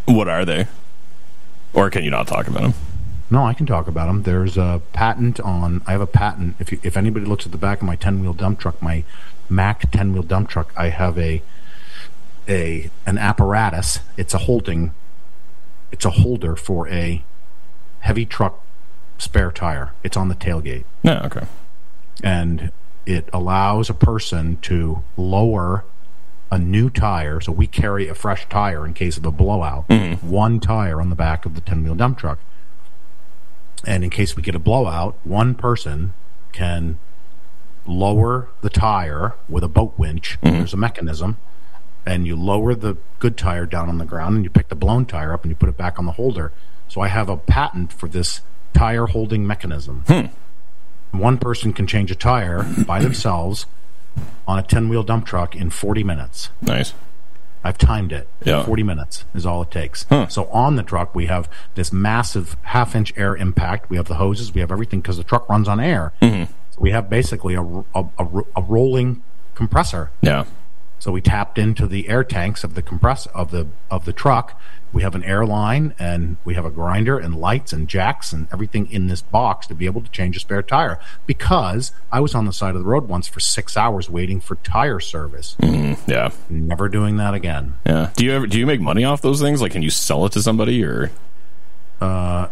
What are they? Or can you not talk about them? No, I can talk about them. There's a patent on. I have a patent. If anybody looks at the back of my 10-wheel dump truck, my Mack 10-wheel dump truck, I have an apparatus. It's a holder for a heavy truck spare tire. It's on the tailgate. Yeah, okay. And it allows a person to lower a new tire. So we carry a fresh tire in case of a blowout. Mm-hmm. One tire on the back of the 10-wheel dump truck. And in case we get a blowout, one person can lower the tire with a boat winch. Mm-hmm. There's a mechanism. And you lower the good tire down on the ground, and you pick the blown tire up, and you put it back on the holder. So I have a patent for this tire holding mechanism. One person can change a tire by themselves on a 10-wheel dump truck in 40 minutes. Nice. I've timed it. Yeah. 40 minutes is all it takes. So on the truck, we have this massive half-inch air impact. We have the hoses. We have everything because the truck runs on air. Mm-hmm. So we have basically a rolling compressor. Yeah. So we tapped into the air tanks of the of the truck. We have an air line, and we have a grinder and lights and jacks and everything in this box to be able to change a spare tire. Because I was on the side of the road once for 6 hours waiting for tire service. Yeah, never doing that again. Yeah. Do you make money off those things? Like, can you sell it to somebody or? Oh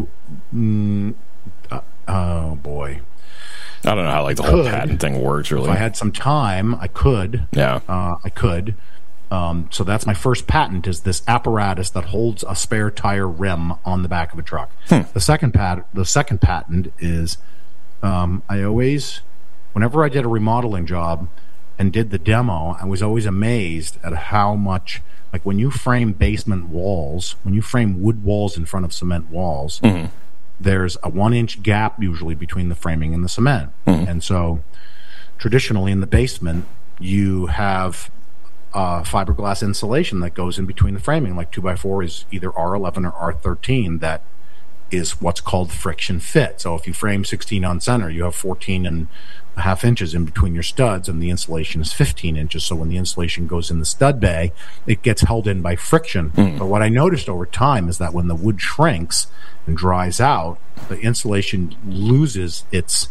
boy. I don't know how like the whole patent thing works. Really, if I had some time, I could. Yeah, I could. So that's my first patent, is this apparatus that holds a spare tire rim on the back of a truck. The second patent is I always, whenever I did a remodeling job and did the demo, I was always amazed at how much, like when you frame basement walls, when you frame wood walls in front of cement walls, there's a 1-inch gap usually between the framing and the cement. And so traditionally in the basement, you have fiberglass insulation that goes in between the framing, like 2x4 is either R11 or R13. That is what's called friction fit. So if you frame 16 on center, you have 14.5 inches in between your studs, and the insulation is 15 inches. So when the insulation goes in the stud bay, it gets held in by friction. But what I noticed over time is that when the wood shrinks and dries out, the insulation loses its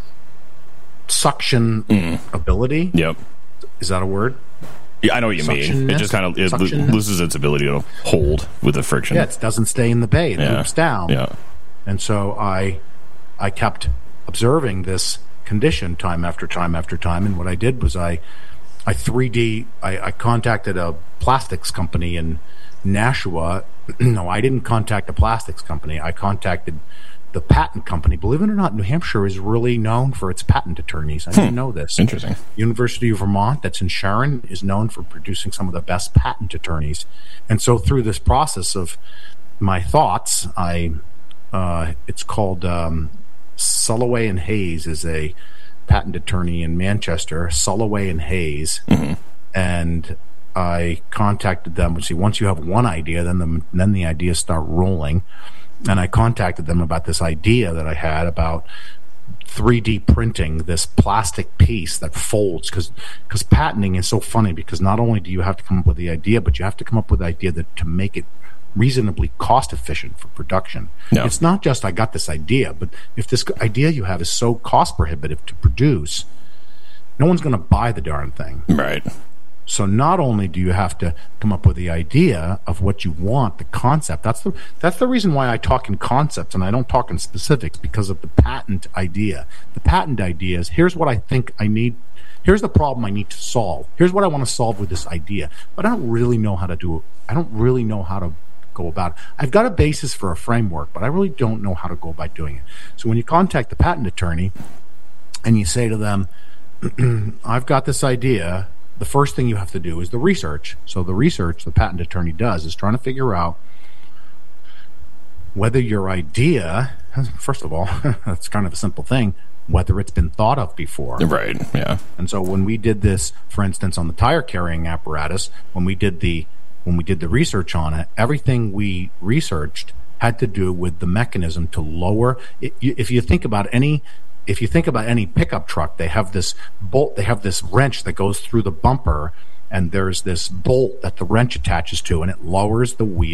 suction ability. Yep. Is that a word? Yeah, I know what you mean. It just kind of loses its ability to hold with the friction. Yeah, it doesn't stay in the bay. It moves down. Yeah. And so I kept observing this condition time after time after time. And what I did was I contacted a plastics company in Nashua. No, I didn't contact the plastics company. I contacted the patent company. Believe it or not, New Hampshire is really known for its patent attorneys. I didn't know this. Interesting. University of Vermont, that's in Sharon, is known for producing some of the best patent attorneys. And so through this process of my thoughts, it's called Sulloway and Hayes is a patent attorney in Manchester, Sulloway and Hayes. And I contacted them. See, once you have one idea, then the ideas start rolling. And I contacted them about this idea that I had about 3D printing this plastic piece that folds, because patenting is so funny, because not only do you have to come up with the idea, but you have to come up with the idea to make it reasonably cost efficient for production. No. It's not just I got this idea, but if this idea you have is so cost prohibitive to produce, no one's going to buy the darn thing. Right. So not only do you have to come up with the idea of what you want, the concept. That's the reason why I talk in concepts and I don't talk in specifics, because of the patent idea. The patent idea is, here's what I think I need. Here's the problem I need to solve. Here's what I want to solve with this idea. But I don't really know how to do it. I don't really know how to go about it. I've got a basis for a framework, but I really don't know how to go about doing it. So when you contact the patent attorney and you say to them, I've got this idea, the first thing you have to do is the research. So the research the patent attorney does is trying to figure out whether your idea, first of all, that's kind of a simple thing, whether it's been thought of before. Right, yeah. And so when we did this, for instance, on the tire carrying apparatus, when we did the research on it, everything we researched had to do with the mechanism to lower. If you think about any pickup truck, they have this bolt, they have this wrench that goes through the bumper, and there's this bolt that the wrench attaches to, and it lowers the wheel